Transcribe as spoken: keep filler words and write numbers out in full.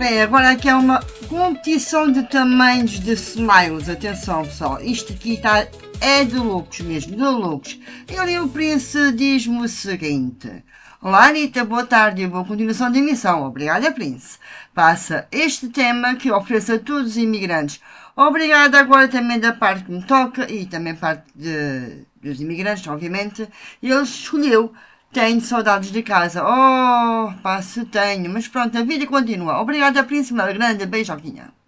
Bem, agora aqui é uma competição de tamanhos de smiles. Atenção, pessoal, isto aqui está é de loucos mesmo, de loucos. E ali o Prince diz-me o seguinte: olá Anitta, boa tarde e boa continuação de emissão. Obrigada, Prince. Passa este tema que ofereço a todos os imigrantes. Obrigada agora também da parte que me toca e também parte de, dos imigrantes, obviamente. Ele escolheu Tenho saudades de casa. Oh, pá, se tenho. Mas pronto, a vida continua. Obrigada, Príncipe. Grande beijoquinha.